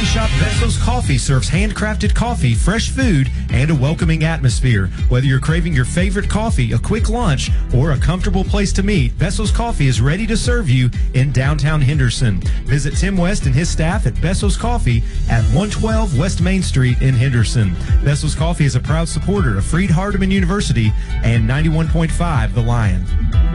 shop, Vessel's Coffee serves handcrafted coffee, fresh food, and a welcoming atmosphere. Whether you're craving your favorite coffee, a quick lunch, or a comfortable place to meet, Vessel's Coffee is ready to serve you in downtown Henderson. Visit Tim West and his staff at Vessel's Coffee at 112 West Main Street in Henderson. Vessel's Coffee is a proud supporter of Freed Hardeman University and 91.5 The Lion.